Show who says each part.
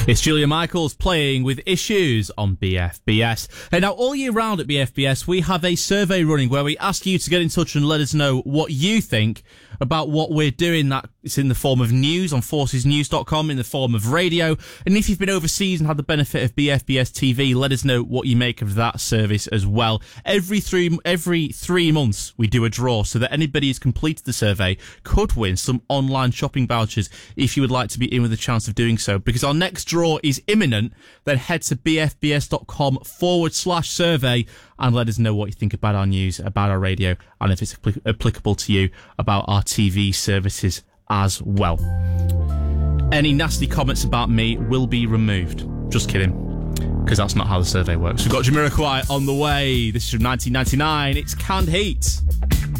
Speaker 1: It's Julia Michaels playing with Issues on BFBS. And now all year round at BFBS, we have a survey running where we ask you to get in touch and let us know what you think about what we're doing. That it's in the form of news on forcesnews.com, in the form of radio. And if you've been overseas and had the benefit of BFBS TV, let us know what you make of that service as well. Every 3 months, we do a draw so that anybody who's completed the survey could win some online shopping vouchers if you would like to be in with a chance of doing so. Because our next draw is imminent, then head to bfbs.com/survey and let us know what you think about our news, about our radio, and if it's applicable to you, about our TV services as well. Any nasty comments about me will be removed. Just kidding, because that's not how the survey works. We've got Jamiroquai on the way. This is from 1999. It's Canned Heat.